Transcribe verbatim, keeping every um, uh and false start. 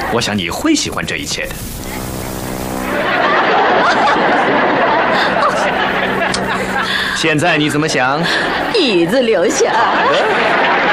我想你会喜欢这一切的。现在你怎么想？ 椅子留下。